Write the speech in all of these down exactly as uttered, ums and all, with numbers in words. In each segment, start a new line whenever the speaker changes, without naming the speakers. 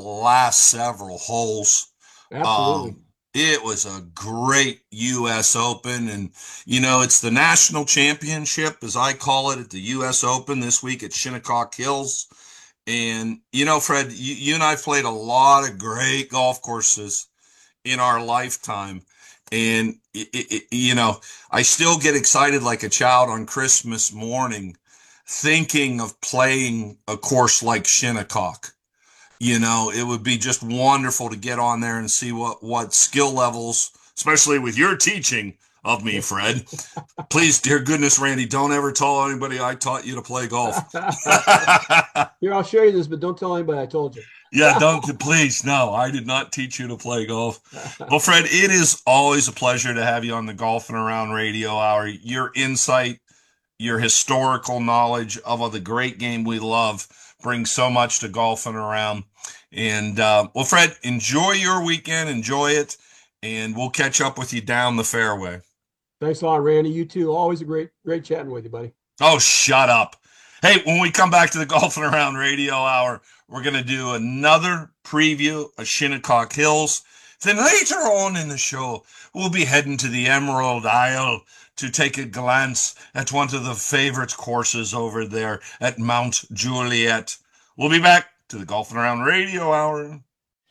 last several holes.
Absolutely.
Um, it was a great U S Open, and you know, it's the national championship, as I call it, at the U S Open this week at Shinnecock Hills. And you know, Fred, you, you and I played a lot of great golf courses in our lifetime. And, it, it, you know, I still get excited like a child on Christmas morning thinking of playing a course like Shinnecock. You know, it would be just wonderful to get on there and see what, what skill levels, especially with your teaching of me, Fred. Please, dear goodness, Randy, don't ever tell anybody I taught you to play golf.
Here, I'll show you this, but don't tell anybody I told you.
Yeah, don't, please. No, I did not teach you to play golf. Well, Fred, it is always a pleasure to have you on the Golfing Around Radio Hour. Your insight, your historical knowledge of the great game we love brings so much to Golfing Around. And, uh, well, Fred, enjoy your weekend. Enjoy it. And we'll catch up with you down the fairway.
Thanks a lot, Randy. You too. Always a great, great chatting with you, buddy.
Oh, shut up. Hey, when we come back to the Golfing Around Radio Hour, we're going to do another preview of Shinnecock Hills. Then later on in the show, we'll be heading to the Emerald Isle to take a glance at one of the favorite courses over there at Mount Juliet. We'll be back to the Golfing Around Radio Hour.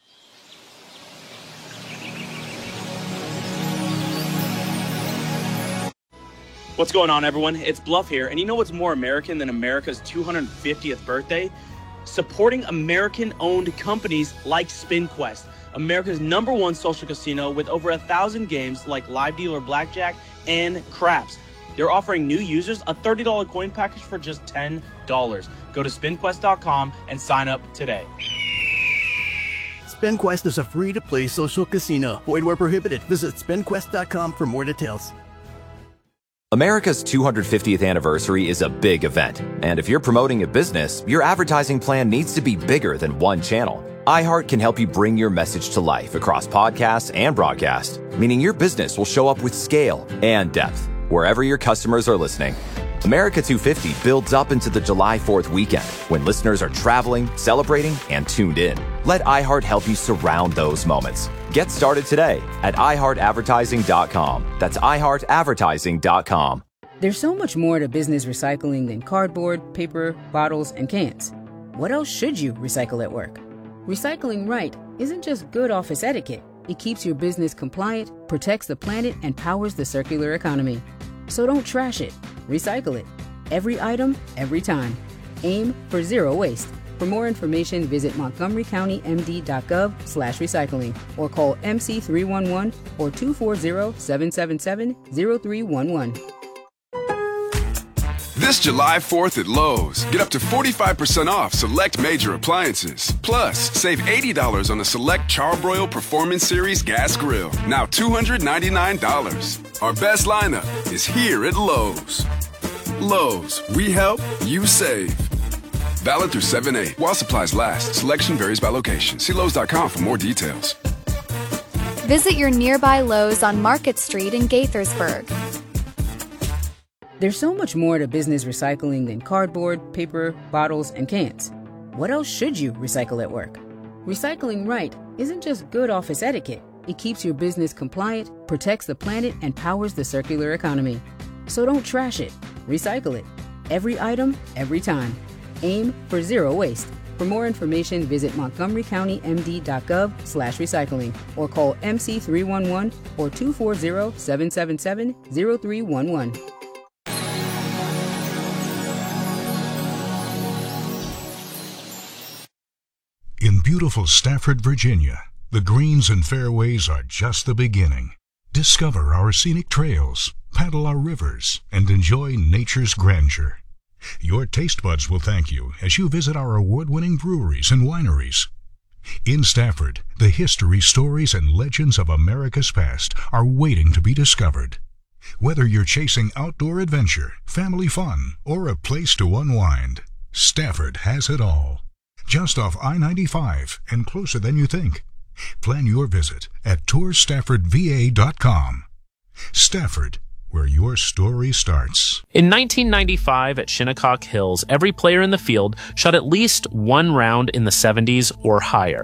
What's going on, everyone? It's Bluff here, and you know what's more American than America's two hundred fiftieth birthday? Supporting American-owned companies like SpinQuest, America's number one social casino with over a thousand games like live dealer blackjack and craps. They're offering new users a thirty dollars coin package for just ten dollars. Go to spin quest dot com and sign up today.
SpinQuest is a free-to-play social casino. Void where prohibited. Visit spin quest dot com for more details.
America's two hundred fiftieth anniversary is a big event, and if you're promoting a business, your advertising plan needs to be bigger than one channel. iHeart can help you bring your message to life across podcasts and broadcast, meaning your business will show up with scale and depth wherever your customers are listening. America two fifty builds up into the July fourth weekend when listeners are traveling, celebrating, and tuned in. Let iHeart help you surround those moments. Get started today at i heart advertising dot com. That's i heart advertising dot com.
There's so much more to business recycling than cardboard, paper, bottles, and cans. What else should you recycle at work? Recycling right isn't just good office etiquette. It keeps your business compliant, protects the planet, and powers the circular economy. So don't trash it. Recycle it. Every item, every time. Aim for zero waste. For more information, visit montgomery county m d dot gov slash recycling or call M C three one one or two four zero, seven seven seven, zero three one one.
This July fourth at Lowe's, get up to forty-five percent off select major appliances. Plus, save eighty dollars on a select Charbroil Performance Series gas grill, now two hundred ninety-nine dollars. Our best lineup is here at Lowe's. Lowe's, we help, you save. Valid through seven eight. While supplies last, selection varies by location. See Lowe's dot com for more details.
Visit your nearby Lowe's on Market Street in Gaithersburg.
There's so much more to business recycling than cardboard, paper, bottles, and cans. What else should you recycle at work? Recycling right isn't just good office etiquette. It keeps your business compliant, protects the planet, and powers the circular economy. So don't trash it. Recycle it. Every item, every time. Aim for zero waste. For more information, visit montgomery county m d dot gov slash recycling or call M C three one one or two four zero, seven seven seven, zero three one one.
In beautiful Stafford, Virginia, the greens and fairways are just the beginning. Discover our scenic trails, paddle our rivers, and enjoy nature's grandeur. Your taste buds will thank you as you visit our award-winning breweries and wineries. In Stafford, the history, stories, and legends of America's past are waiting to be discovered. Whether you're chasing outdoor adventure, family fun, or a place to unwind, Stafford has it all. Just off I ninety-five and closer than you think. Plan your visit at tour stafford v a dot com. Stafford, where your story starts.
In nineteen ninety-five at Shinnecock Hills, every player in the field shot at least one round in the seventies or higher.